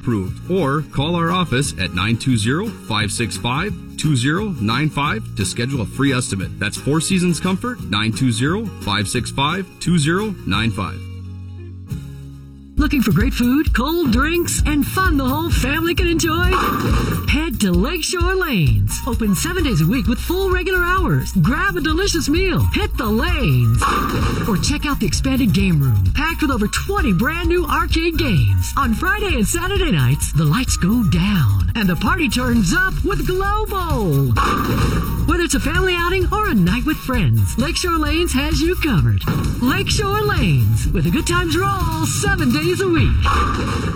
approved. Or call our office at 920-565-2095 to schedule a free estimate. That's Four Seasons Comfort, 920-565-2095. Looking for great food, cold drinks, and fun the whole family can enjoy? Head to Lakeshore Lanes. Open 7 days a week with full regular hours. Grab a delicious meal. Hit the lanes. Or check out the expanded game room, packed with over 20 brand new arcade games. On Friday and Saturday nights, the lights go down and the party turns up with Glow Bowl. Whether it's a family outing or a night with friends, Lakeshore Lanes has you covered. Lakeshore Lanes, with the good times roll 7 days a week.